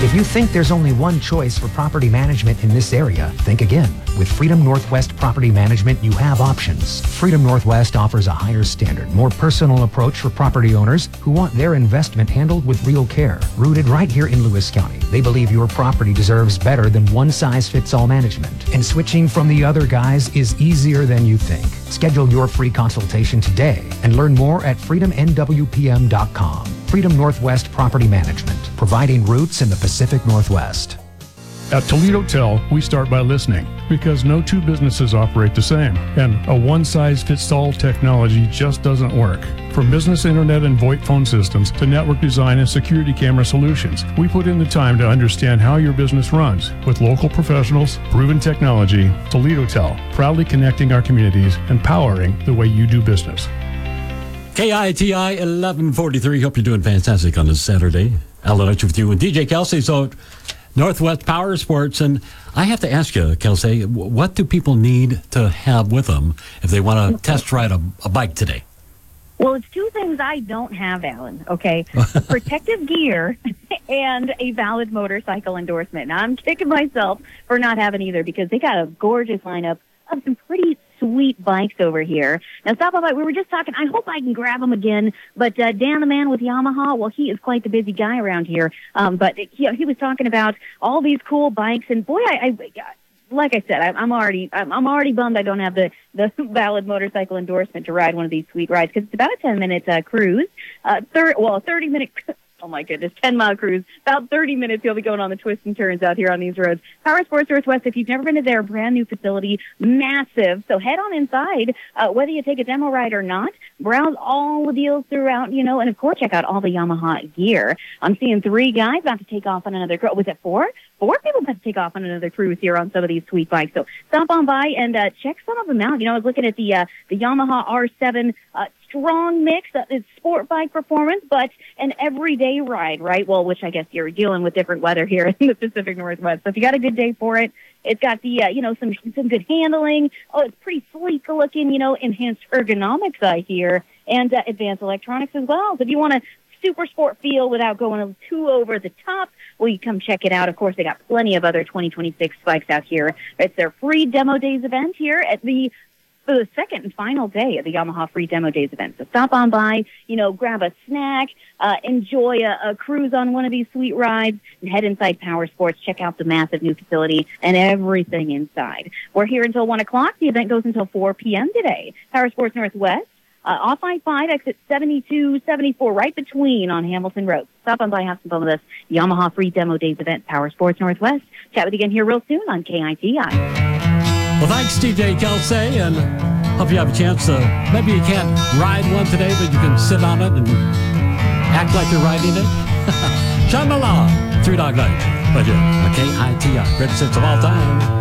If you think there's only one choice for property management in this area, think again. With Freedom Northwest Property Management, you have options. Freedom Northwest offers a higher standard, more personal approach for property owners who want their investment handled with real care. Rooted right here in Lewis County, they believe your property deserves better than one-size-fits-all management. And switching from the other guys is easier than you think. Schedule your free consultation today and learn more at freedomnwpm.com. Freedom Northwest Property Management, providing roots in the Pacific Northwest. At Toledo Tel, we start by listening because no two businesses operate the same, and a one-size-fits-all technology just doesn't work. From business internet and VoIP phone systems to network design and security camera solutions, we put in the time to understand how your business runs. With local professionals, proven technology, Toledo Tel, proudly connecting our communities and powering the way you do business. KITI 1143. Hope you're doing fantastic on this Saturday. Alan Archer with you and DJ Kelsey. So, Northwest Power Sports. And I have to ask you, Kelsey, what do people need to have with them if they want to test ride a bike today? Well, it's two things I don't have, Alan, okay? Protective gear and a valid motorcycle endorsement. Now, I'm kicking myself for not having either because they got a gorgeous lineup of some pretty sweet bikes over here. Now, Stop On Bike, we were just talking, I hope I can grab them again, but Dan, the man with Yamaha, well, he is quite the busy guy around here, but he was talking about all these cool bikes, and boy, I like I said, I'm already bummed I don't have the valid motorcycle endorsement to ride one of these sweet rides, because it's about a 10-minute cruise, a 30-minute oh my goodness, 10-mile cruise. About 30 minutes you'll be going on the twists and turns out here on these roads. Power Sports Northwest, if you've never been to their brand new facility, massive. So head on inside, whether you take a demo ride or not, browse all the deals throughout, and of course check out all the Yamaha gear. I'm seeing 3 guys about to take off on another cruise. Was it 4? 4 people about to take off on another cruise here on some of these sweet bikes. So stop on by and check some of them out. I was looking at the Yamaha R7 strong mix. It's sport bike performance, but an everyday ride, right? Well, which I guess you're dealing with different weather here in the Pacific Northwest. So if you got a good day for it, it's got the, some good handling. Oh, it's pretty sleek looking, enhanced ergonomics, I hear, and advanced electronics as well. So if you want a super sport feel without going too over the top, well, you come check it out. Of course, they got plenty of other 2026 bikes out here. It's their free Demo Days event here at for the second and final day of the Yamaha Free Demo Days event. So stop on by, grab a snack, enjoy a cruise on one of these sweet rides, and head inside Power Sports, check out the massive new facility and everything inside. We're here until 1 o'clock. The event goes until 4 p.m. today. Power Sports Northwest, off I-5, exit 7274, right between on Hamilton Road. Stop on by, have some fun with us. Yamaha Free Demo Days event, Power Sports Northwest. Chat with you again here real soon on KITI. Well, thanks, DJ Kelsey, and hope you have a chance to, maybe you can't ride one today, but you can sit on it and act like you're riding it. Shambhala, 3 Dog Night, right here on KITI, greatest hits of all time.